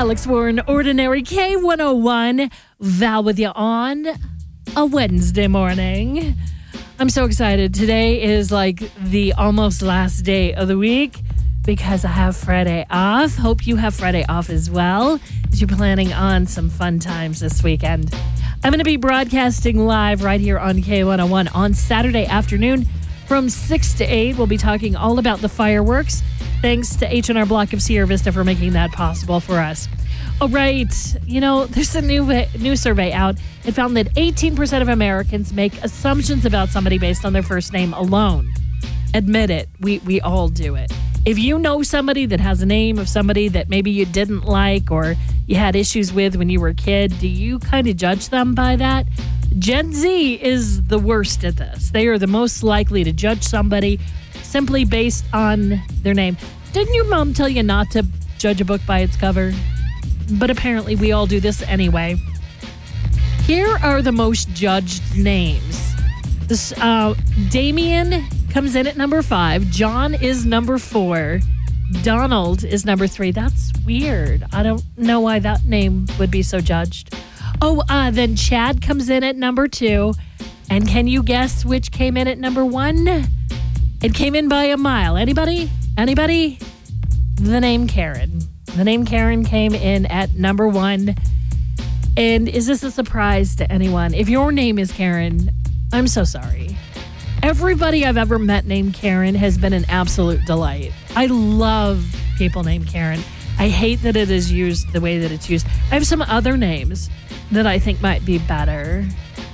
Alex Warren, Ordinary K101. Val with you on a Wednesday morning. I'm so excited. Today is like the almost last day of the week because I have Friday off. Hope you have Friday off as well as you're planning on some fun times this weekend. I'm going to be broadcasting live right here on K101 on Saturday afternoon from 6 to 8. We'll be talking all about the fireworks. Thanks to H&R Block of Sierra Vista for making that possible for us. All right. You know, there's a new survey out. It found that 18% of Americans make assumptions about somebody based on their first name alone. Admit it. We all do it. If you know somebody that has a name of somebody that maybe you didn't like or you had issues with when you were a kid, do you kind of judge them by that? Gen Z is the worst at this. They are the most likely to judge somebody simply based on their name. Didn't your mom tell you not to judge a book by its cover? But apparently we all do this anyway. Here are the most judged names. This Damien comes in at number 5. John is number 4. Donald is number 3. That's weird. I don't know why that name would be so judged. Then Chad comes in at number 2. And can you guess which came in at number 1? It came in by a mile. Anybody? The name Karen. The name Karen came in at number 1. And is this a surprise to anyone? If your name is Karen, I'm so sorry. Everybody I've ever met named Karen has been an absolute delight. I love people named Karen. I hate that it is used the way that it's used. I have some other names that I think might be better.